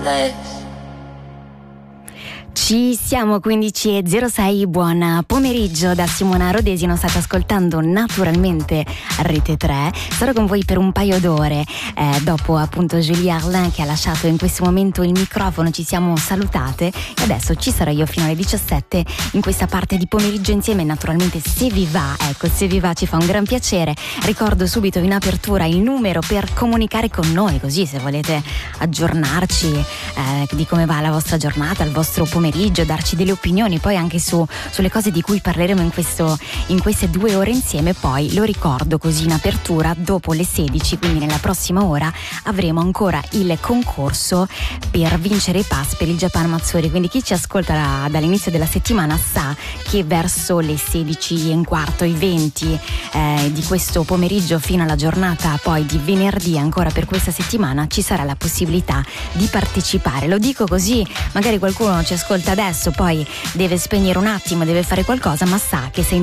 Ci siamo, 15:06, buon pomeriggio da Simona Rodesi. Non state ascoltando naturalmente Rete 3, sarò con voi per un paio d'ore, dopo appunto Julie Arlin che ha lasciato in questo momento il microfono. Ci siamo salutate e adesso ci sarò io fino alle 17 in questa parte di pomeriggio insieme. Naturalmente se vi va, ci fa un gran piacere. Ricordo subito in apertura il numero per comunicare con noi, così se volete aggiornarci di come va la vostra giornata, il vostro pomeriggio, darci delle opinioni poi anche sulle cose di cui parleremo in queste 2 ore insieme. Poi lo ricordo così in apertura, dopo le 16, quindi nella prossima ora, avremo ancora il concorso per vincere i pass per il Japan Matsuri. Quindi chi ci ascolta dall'inizio della settimana sa che verso le 16:15, i 20 di questo pomeriggio fino alla giornata poi di venerdì ancora per questa settimana ci sarà la possibilità di partecipare. Lo dico così magari qualcuno ci ascolta adesso, poi deve spegnere un attimo, deve fare qualcosa, ma sa che se